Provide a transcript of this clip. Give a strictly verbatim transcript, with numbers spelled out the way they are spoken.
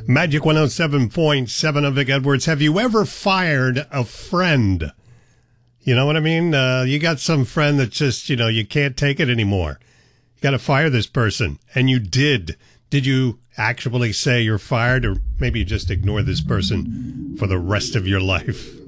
Magic one oh seven point seven of Vic Edwards. Have you ever fired a friend? You know what I mean? Uh, you got some friend that just, you know, you can't take it anymore. You got to fire this person. And you did. Did you actually say you're fired, or maybe you just ignore this person for the rest of your life?